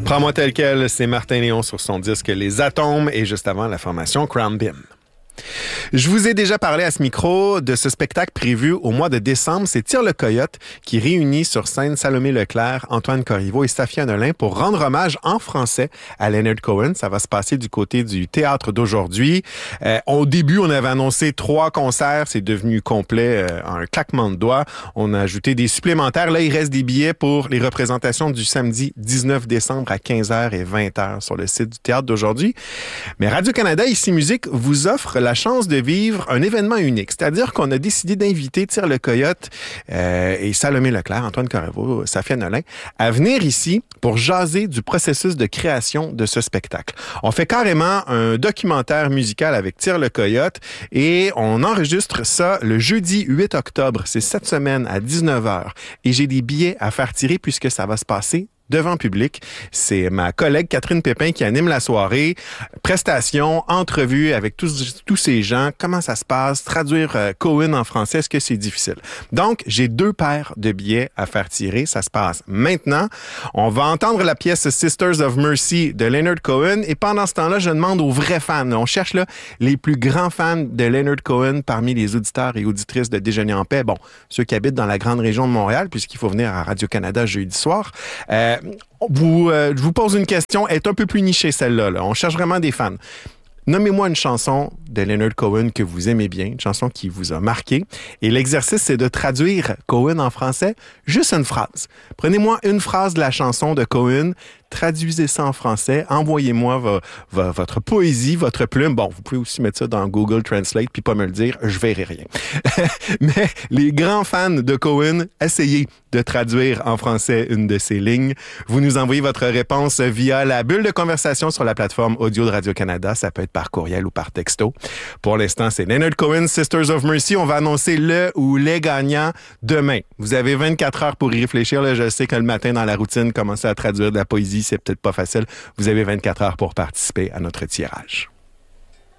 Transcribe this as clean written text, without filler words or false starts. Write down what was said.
Prends-moi tel quel, c'est Martin Léon sur son disque Les Atomes et juste avant la formation Crown Bim. Je vous ai déjà parlé à ce micro de ce spectacle prévu au mois de décembre. C'est Tire le Coyote qui réunit sur scène Salomé Leclerc, Antoine Corriveau et Safia Nolin pour rendre hommage en français à Leonard Cohen. Ça va se passer du côté du théâtre d'aujourd'hui. Au début, on avait annoncé 3 concerts. C'est devenu complet en un claquement de doigts. On a ajouté des supplémentaires. Là, il reste des billets pour les représentations du samedi 19 décembre à 15h et 20h sur le site du théâtre d'aujourd'hui. Mais Radio-Canada, Ici Musique, vous offre la chance de vivre un événement unique. C'est-à-dire qu'on a décidé d'inviter Tire le Coyote et Salomé Leclerc, Antoine Corriveau, Safia Nolin, à venir ici pour jaser du processus de création de ce spectacle. On fait carrément un documentaire musical avec Tire le Coyote et on enregistre ça le jeudi 8 octobre. C'est cette semaine à 19h. Et j'ai des billets à faire tirer puisque ça va se passer devant public. C'est ma collègue Catherine Pépin qui anime la soirée. Prestation, entrevue avec tous ces gens. Comment ça se passe? Traduire Cohen en français, est-ce que c'est difficile? Donc, j'ai 2 paires de billets à faire tirer. Ça se passe maintenant. On va entendre la pièce Sisters of Mercy de Leonard Cohen et pendant ce temps-là, je demande aux vrais fans. On cherche là les plus grands fans de Leonard Cohen parmi les auditeurs et auditrices de Déjeuner en paix. Bon, ceux qui habitent dans la grande région de Montréal, puisqu'il faut venir à Radio-Canada jeudi soir. Je vous pose une question, elle est un peu plus nichée celle-là. Là. On cherche vraiment des fans. Nommez-moi une chanson de Leonard Cohen que vous aimez bien, une chanson qui vous a marqué. Et l'exercice, c'est de traduire Cohen en français, juste une phrase. Prenez-moi une phrase de la chanson de Cohen, traduisez ça en français, envoyez-moi votre poésie, votre plume. Bon, vous pouvez aussi mettre ça dans Google Translate puis pas me le dire, je verrai rien. Mais les grands fans de Cohen, essayez de traduire en français une de ces lignes. Vous nous envoyez votre réponse via la bulle de conversation sur la plateforme audio de Radio-Canada. Ça peut être par courriel ou par texto. Pour l'instant, c'est Leonard Cohen, Sisters of Mercy. On va annoncer le ou les gagnants demain. Vous avez 24 heures pour y réfléchir. Là, je sais que le matin, dans la routine, commencer à traduire de la poésie, c'est peut-être pas facile. Vous avez 24 heures pour participer à notre tirage.